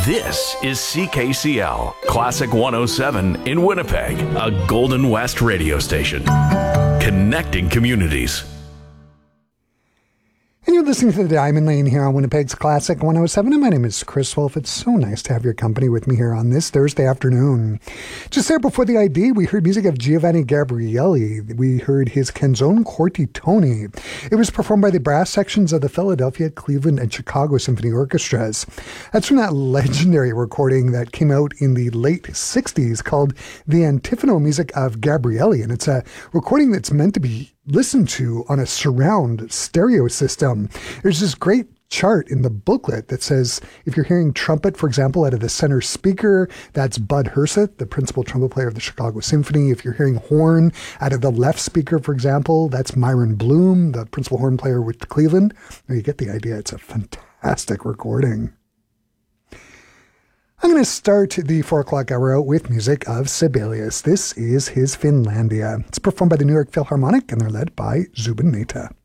This is CKCL, Classic 107 in Winnipeg, a Golden West radio station. Connecting communities. And you're listening to The Diamond Lane here on Winnipeg's Classic 107. And my name is Chris Wolf. It's so nice to have your company with me here on this Thursday afternoon. Just there before the ID, we heard music of Giovanni Gabrieli. We heard his Canzone Corti Toni. It was performed by the brass sections of the Philadelphia, Cleveland, and Chicago Symphony Orchestras. That's from that legendary recording that came out in the late 60s called The Antiphonal Music of Gabrieli. And it's a recording that's meant to be listened to on a surround stereo system. There's this great chart in the booklet that says if you're hearing trumpet, for example, out of the center speaker, that's Bud Herseth, the principal trumpet player of the Chicago Symphony. If you're hearing horn out of the left speaker, for example, that's Myron Bloom, the principal horn player with Cleveland. You get the idea. It's a fantastic recording. I'm going to start the 4 o'clock hour out with music of Sibelius. This is his Finlandia. It's performed by the New York Philharmonic, and they're led by Zubin Mehta.